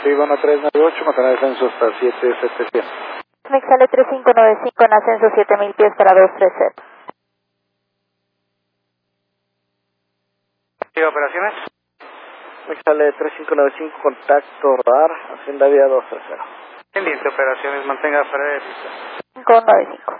Sí, bueno, 398, mantener descenso hasta 7700. Mexale 3595 en ascenso 7000 pies para 230. ¿Sí, operaciones? Mexale 3595, contacto radar, Hacienda Vía 230. Pendiente, operaciones, mantenga fuera de pista. 595.